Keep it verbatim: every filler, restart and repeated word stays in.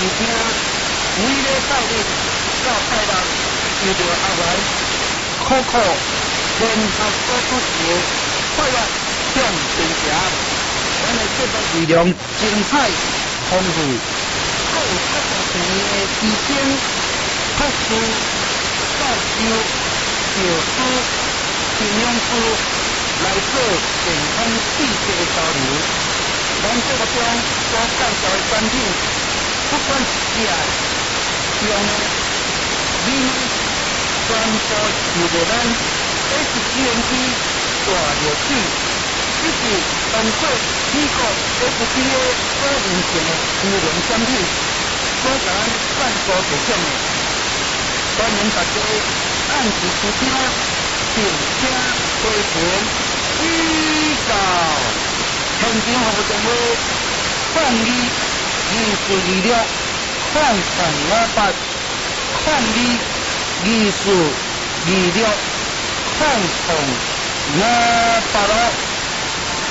厅，每礼拜日到拜六遇到阿元，苦苦联合做主持的快乐向前行。咱的节目内容精彩丰富，还有各种的时间特殊、教授、教师、营养师来做健康知识的交流。咱节目中所介绍的产品，不管是食的、用的、饮的，全部受到咱 S G N T 大热水，以及通过美国 F D A 所认证的优良产品，所甲咱赞助提供的。欢迎大家按时收听，并且推荐指导。现场服务电话：零二二四二六零零五八，零二二四二六零零五八咯。